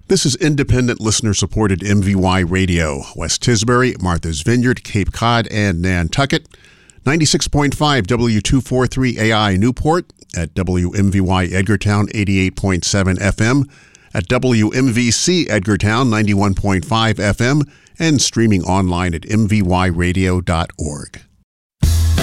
This is independent listener-supported MVY Radio, West Tisbury, Martha's Vineyard, Cape Cod, and Nantucket. 96.5 W243 AI Newport, at WMVY Edgartown 88.7 FM, at WMVC Edgartown 91.5 FM, and streaming online at mvyradio.org.